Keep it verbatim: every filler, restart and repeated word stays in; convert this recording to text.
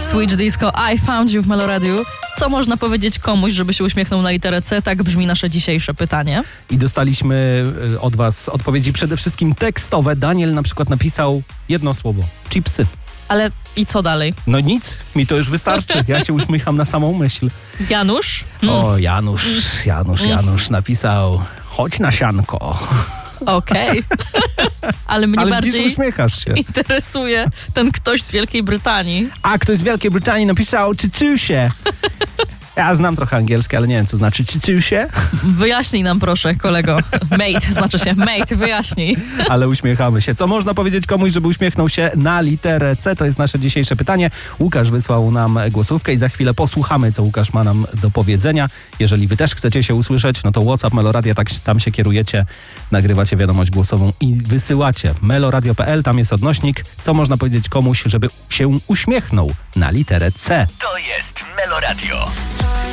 Switch Disco, I Found You w Meloradiu. Co można powiedzieć komuś, żeby się uśmiechnął na literę C? Tak brzmi nasze dzisiejsze pytanie. I dostaliśmy od was odpowiedzi przede wszystkim tekstowe. Daniel na przykład napisał jedno słowo. Chipsy. Ale i co dalej? No nic, mi to już wystarczy. Ja się uśmiecham na samą myśl. Janusz? Mm. O, Janusz, Janusz, Janusz napisał: chodź na sianko. Okej. Ale mnie Ale bardziej gdzieś uśmiechasz się. interesuje ten ktoś z Wielkiej Brytanii. A ktoś z Wielkiej Brytanii napisał: czyczył się. Ja znam trochę angielski, ale nie wiem, co znaczy czyczył się. Wyjaśnij nam proszę, kolego. Mate, znaczy się mate, wyjaśnij. Ale uśmiechamy się. Co można powiedzieć komuś, żeby uśmiechnął się na literę C? To jest nasze dzisiejsze pytanie. Łukasz wysłał nam głosówkę i za chwilę posłuchamy, co Łukasz ma nam do powiedzenia. Jeżeli wy też chcecie się usłyszeć, no to WhatsApp Meloradia, tak, tam się kierujecie, nagrywacie wiadomość głosową i wysyłacie. meloradio kropka p l, tam jest odnośnik. Co można powiedzieć komuś, żeby się uśmiechnął na literę C? To jest Meloradio.